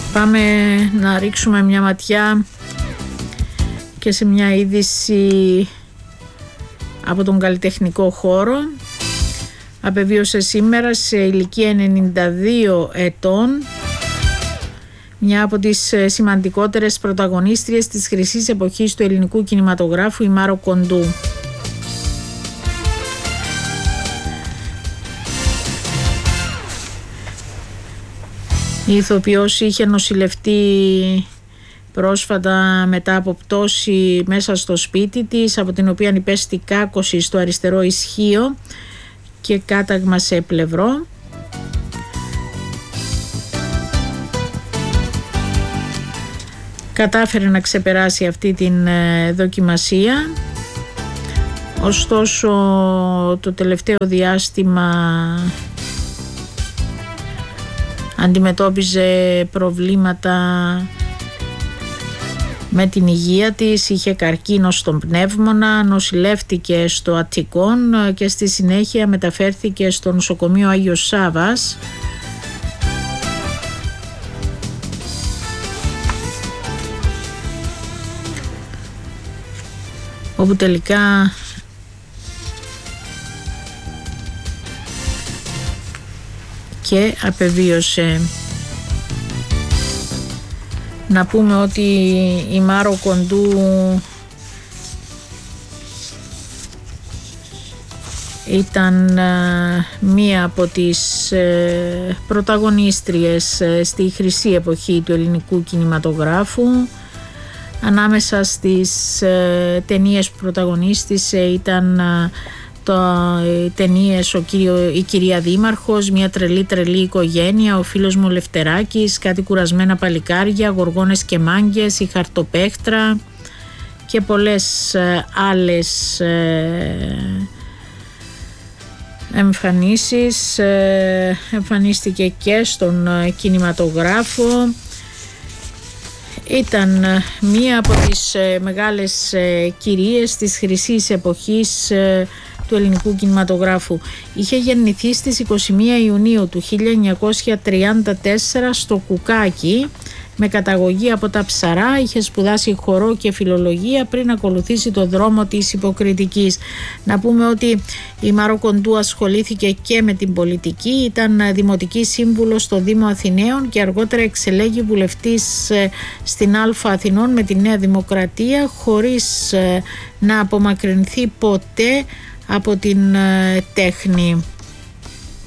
Πάμε να ρίξουμε μια ματιά και σε μια είδηση από τον καλλιτεχνικό χώρο. Απεβίωσε σήμερα σε ηλικία 92 ετών μια από τις σημαντικότερες πρωταγωνίστριες της χρυσής εποχής του ελληνικού κινηματογράφου, η Μάρο Κοντού. Η ηθοποιός είχε νοσηλευτεί πρόσφατα μετά από πτώση μέσα στο σπίτι της, από την οποία υπέστη κάκωση στο αριστερό ισχύο και κάταγμα σε πλευρό. Κατάφερε να ξεπεράσει αυτή την δοκιμασία, ωστόσο το τελευταίο διάστημα αντιμετώπιζε προβλήματα με την υγεία της, είχε καρκίνο στον πνεύμονα, νοσηλεύτηκε στο Αττικόν και στη συνέχεια μεταφέρθηκε στο νοσοκομείο Άγιος Σάββας. Όπου τελικά και απεβίωσε. Να πούμε ότι η Μάρο Κοντού ήταν μία από τις πρωταγωνίστριες στη χρυσή εποχή του ελληνικού κινηματογράφου. Ανάμεσα στις ταινίες που πρωταγωνίστησε ήταν ταινίες η κυρία Δήμαρχος, μια τρελή οικογένεια, ο φίλος μου Λευτεράκης, κάτι κουρασμένα παλικάρια, Γοργόνες και μάγκες, η Χαρτοπέχτρα και πολλές άλλες εμφανίσεις. Εμφανίστηκε και στον κινηματογράφο. Ήταν μία από τις μεγάλες κυρίες της χρυσής εποχής του ελληνικού κινηματογράφου. Είχε γεννηθεί στις 21 Ιουνίου του 1934 στο Κουκάκι, με καταγωγή από τα Ψαρά. Είχε σπουδάσει χορό και φιλολογία πριν ακολουθήσει το δρόμο της υποκριτικής. Να πούμε ότι η Μάρο Κοντού ασχολήθηκε και με την πολιτική. Ήταν δημοτική σύμβουλος στο Δήμο Αθηναίων και αργότερα εξελέγει βουλευτής στην Α Αθηνών με τη Νέα Δημοκρατία, χωρίς να απομακρυνθεί ποτέ από την τέχνη.